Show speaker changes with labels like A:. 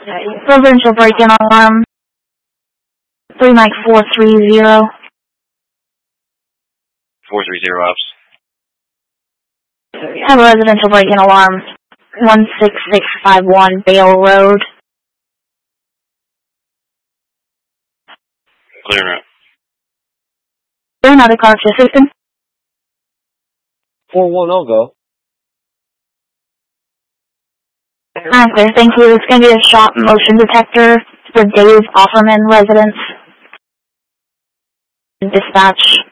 A: Residential break-in alarm. 3 Mike 430.
B: 430 ops.
A: I have a residential break-in alarm. 16651 Bale Road.
B: Clear route.
A: Another car to assistant.
C: 410 go.
A: I'm clear, thank you. It's going to be a shop motion detector for Dave Offerman residence. Dispatch.